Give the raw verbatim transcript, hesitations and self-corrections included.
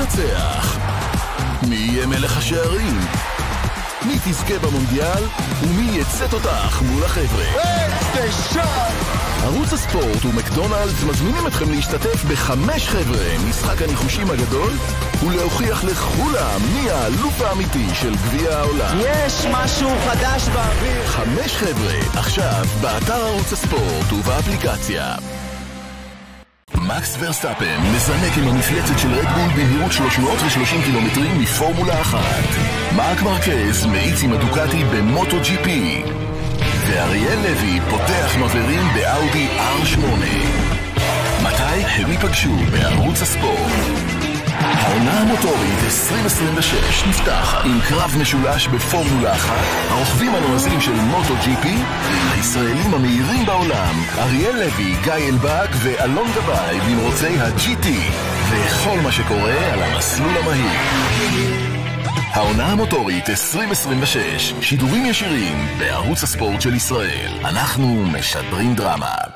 ינצח? מי יהיה מלך השערים? מי תזכה במונדיאל? ומי יצא תותח מול החבר'ה? ערוץ הספורט ומקדונלדס מזמינים אתכם להשתתף בחמש חבר'ה, משחק הניחושים הגדול, ולהוכיח לכולם מי האלוף האמיתי של גביע העולם. יש משהו חדש באוויר. חמש חבר'ה, עכשיו באתר ערוץ הספורט ובאפליקציה. מקס ורסטאפן מזנק עם המפלצת של רדבול במהירות שלוש מאות ושלושים קילומטרים מפורמולה אחת. מרק מרקז מאיץ עם הדוקטי במוטו ג'י פי. ואריאל לוי פותח מבלים באאודי אר שמונה. מתי הם ייפגשו בערוץ הספורט? העונה המוטורית עשרים עשרים ושש נפתח עם קרב משולש בפורמולה אחת, הרוכבים הנועזים של מוטו ג'י פי, הישראלים המהירים בעולם, אריאל לוי, גיא אלבק ואלון גבאי במרוצי ה-ג'י טי, וכל מה שקורה על המסלול המהיר. העונה המוטורית עשרים עשרים ושש, שידורים ישירים בערוץ הספורט של ישראל. אנחנו משדרים דרמה.